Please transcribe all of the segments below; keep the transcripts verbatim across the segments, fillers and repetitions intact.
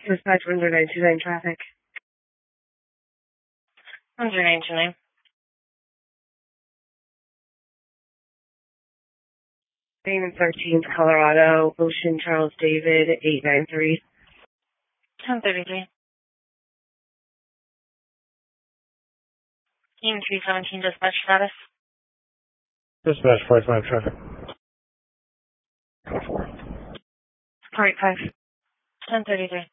Dispatch one zero nine two nine traffic. one zero nine two nine. Name thirteenth, Colorado, Ocean Charles David, eight nine three. ten thirty-three. Team three seventeen dispatch status. Dispatch forty-five traffic. forty-five. ten thirty-three.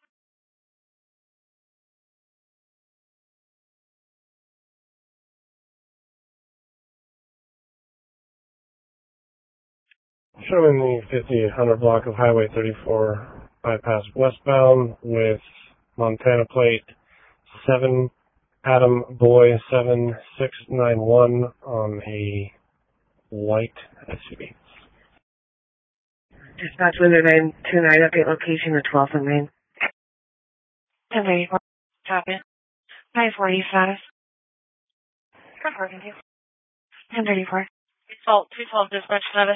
Showing the fifty-eight hundred block of Highway thirty-four bypass westbound with Montana plate seven Adam Boy seven six nine one on a white S U V. Dispatch one zero nine two nine, update location the twelfth and Main. ten thirty-four. Copy. five forty status. Reporting you. ten thirty-four. Default two twelve dispatch status.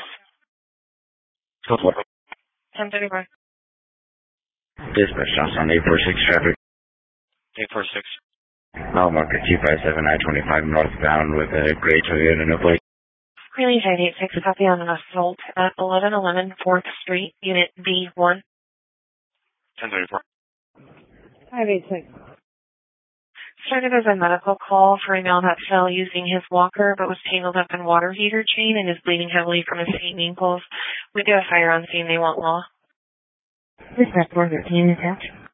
ten thirty-four. Dispatch Johnson eight four six traffic. eight four six. Mile marker two five seven I twenty-five northbound with a gray Toyota no plate. Release eight eight six, copy on an assault at eleven eleven fourth Street, Unit B one. ten thirty-four. five eight six. Started as a medical call for a male that fell using his walker but was tangled up in water heater chain and is bleeding heavily from his feet and ankles. We do a fire on scene. They want law. Dispatch one thirteen attached.